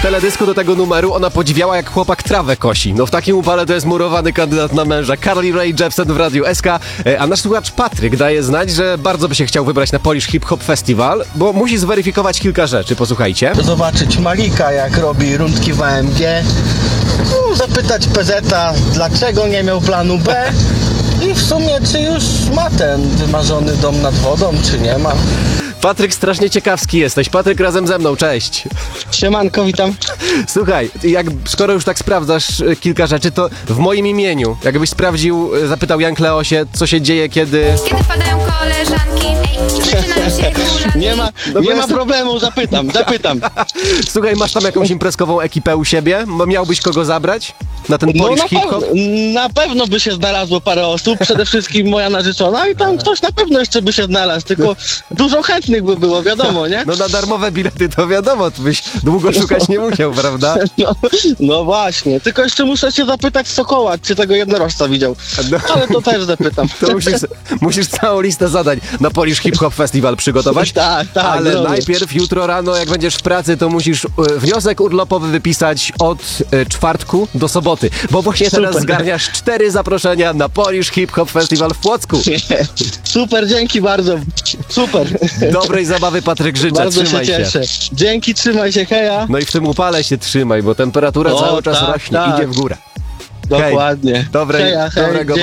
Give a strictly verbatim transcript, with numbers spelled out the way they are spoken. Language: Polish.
W teledysku do tego numeru ona podziwiała, jak chłopak trawę kosi. No w takim upale to jest murowany kandydat na męża. Carly Rae Jepsen w Radiu S K. A nasz słuchacz Patryk daje znać, że bardzo by się chciał wybrać na Polish Hip Hop Festival, bo musi zweryfikować kilka rzeczy. Posłuchajcie. Zobaczyć Malika, jak robi rundki w A M G. No, zapytać P Z a, dlaczego nie miał planu B. I w sumie, czy już ma ten wymarzony dom nad wodą, czy nie ma. Patryk, strasznie ciekawski jesteś. Patryk razem ze mną, cześć. Siemanko, witam. Słuchaj, jak, skoro już tak sprawdzasz y, kilka rzeczy, to w moim imieniu, jakbyś sprawdził, y, zapytał Jan Kleosie, co się dzieje, kiedy... Kiedy padają koleżanki, ej, zaczynają się hula. Nie ma, nie ma problemu, zapytam, zapytam. Słuchaj, masz tam jakąś imprezkową ekipę u siebie? M- Miałbyś kogo zabrać na ten No Polish na, Hip Hop? pew- na pewno by się znalazło parę osób, przede wszystkim moja narzeczona i tam ktoś na pewno jeszcze by się znalazł, tylko dużo chętnych by było, wiadomo, nie? No na darmowe bilety to wiadomo, to byś długo szukać nie musiał, prawda? No, no właśnie, tylko jeszcze muszę się zapytać Sokoła, czy tego jednorożca widział, No. ale to też zapytam. To musisz, musisz całą listę zadań na Polish Hip Hop Festival przygotować. Tak, tak, Ale zrobię. najpierw jutro rano, jak będziesz w pracy, to musisz e, wniosek urlopowy wypisać od e, czwartku do soboty, bo właśnie teraz Super. zgarniasz cztery zaproszenia na Polish Hip Hop Festival w Płocku. Super, dzięki bardzo, super. Dobrej zabawy, Patryk, życzę. Bardzo się Trzymaj się. cieszę. Dzięki, trzymaj się, heja. No i w tym upale się trzymaj, bo temperatura O, cały czas tak, rośnie, tak. idzie w górę. Dokładnie. Dobrej, Heja, hej, dobrego